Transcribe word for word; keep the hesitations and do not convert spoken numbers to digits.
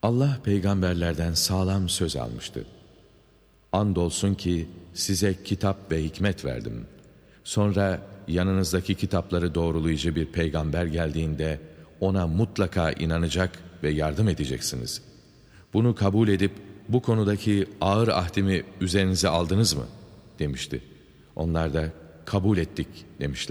Allah peygamberlerden sağlam söz almıştı. Andolsun ki size kitap ve hikmet verdim. Sonra yanınızdaki kitapları doğrulayıcı bir peygamber geldiğinde ona mutlaka inanacak ve yardım edeceksiniz. Bunu kabul edip bu konudaki ağır ahdimi üzerinize aldınız mı? Demişti. Onlar da kabul ettik demişler.